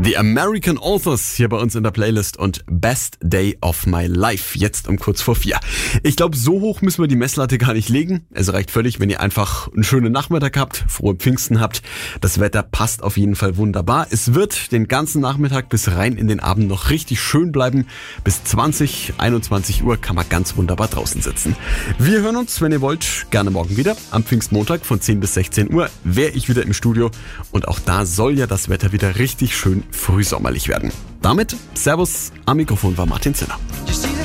The American Authors hier bei uns in der Playlist und Best Day of My Life, jetzt um kurz vor 4. Ich glaube, so hoch müssen wir die Messlatte gar nicht legen. Es reicht völlig, wenn ihr einfach einen schönen Nachmittag habt, frohe Pfingsten habt. Das Wetter passt auf jeden Fall wunderbar. Es wird den ganzen Nachmittag bis rein in den Abend noch richtig schön bleiben. Bis 20, 21 Uhr kann man ganz wunderbar draußen sitzen. Wir hören uns, wenn ihr wollt, gerne morgen wieder. Am Pfingstmontag von 10 bis 16 Uhr wäre ich wieder im Studio. Und auch da soll ja das Wetter wieder richtig schön frühsommerlich werden. Damit Servus, am Mikrofon war Martin Zinner.